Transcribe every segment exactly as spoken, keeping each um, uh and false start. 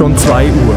schon zwei Uhr.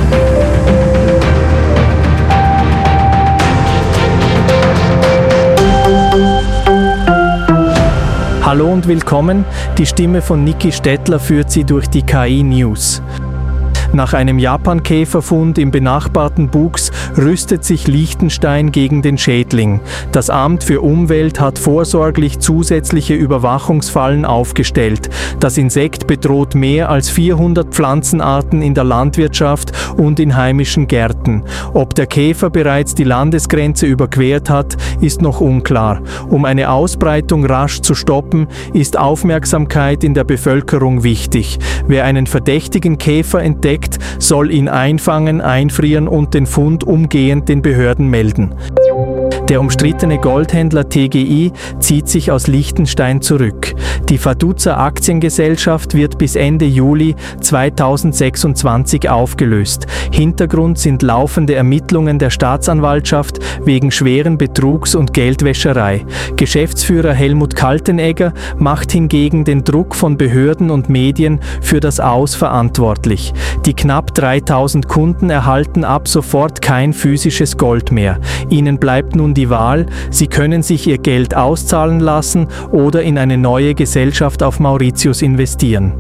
Hallo und willkommen, die Stimme von Niki Stettler führt Sie durch die K I-News. Nach einem Japan-Käferfund im benachbarten Buchs rüstet sich Liechtenstein gegen den Schädling. Das Amt für Umwelt hat vorsorglich zusätzliche Überwachungsfallen aufgestellt. Das Insekt bedroht mehr als vierhundert Pflanzenarten in der Landwirtschaft und in heimischen Gärten. Ob der Käfer bereits die Landesgrenze überquert hat, ist noch unklar. Um eine Ausbreitung rasch zu stoppen, ist Aufmerksamkeit in der Bevölkerung wichtig. Wer einen verdächtigen Käfer entdeckt, soll ihn einfangen, einfrieren und den Fund umgehend den Behörden melden. Der umstrittene Goldhändler T G I zieht sich aus Liechtenstein zurück. Die Faduza Aktiengesellschaft wird bis Ende Juli zweitausendsechsundzwanzig aufgelöst. Hintergrund sind laufende Ermittlungen der Staatsanwaltschaft wegen schweren Betrugs und Geldwäscherei. Geschäftsführer Helmut Kaltenegger macht hingegen den Druck von Behörden und Medien für das Aus verantwortlich. Die knapp dreitausend Kunden erhalten ab sofort kein physisches Gold mehr. Ihnen bleibt nun die Wahl, sie können sich ihr Geld auszahlen lassen oder in eine neue Gesellschaft auf Mauritius investieren.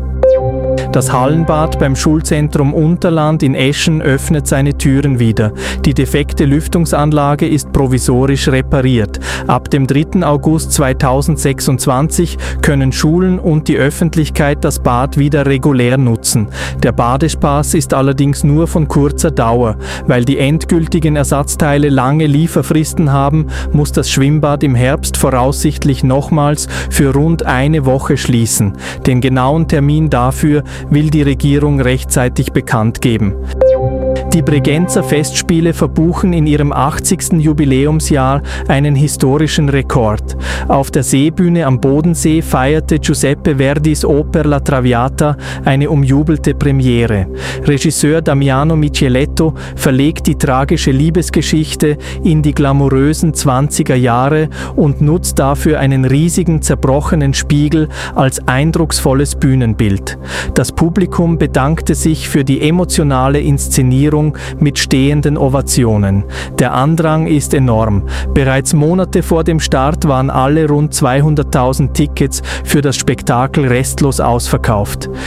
Das Hallenbad beim Schulzentrum Unterland in Eschen öffnet seine Türen wieder. Die defekte Lüftungsanlage ist provisorisch repariert. Ab dem dritten August zweitausendsechsundzwanzig können Schulen und die Öffentlichkeit das Bad wieder regulär nutzen. Der Badespaß ist allerdings nur von kurzer Dauer. Weil die endgültigen Ersatzteile lange Lieferfristen haben, muss das Schwimmbad im Herbst voraussichtlich nochmals für rund eine Woche schließen. Den genauen Termin dafür will die Regierung rechtzeitig bekannt geben. Die Bregenzer Festspiele verbuchen in ihrem achtzigsten Jubiläumsjahr einen historischen Rekord. Auf der Seebühne am Bodensee feierte Giuseppe Verdis Oper La Traviata eine umjubelte Premiere. Regisseur Damiano Micheletto verlegt die tragische Liebesgeschichte in die glamourösen zwanziger Jahre und nutzt dafür einen riesigen zerbrochenen Spiegel als eindrucksvolles Bühnenbild. Das Publikum bedankte sich für die emotionale Inszenierung mit stehenden Ovationen. Der Andrang ist enorm. Bereits Monate vor dem Start waren alle rund zweihunderttausend Tickets für das Spektakel restlos ausverkauft.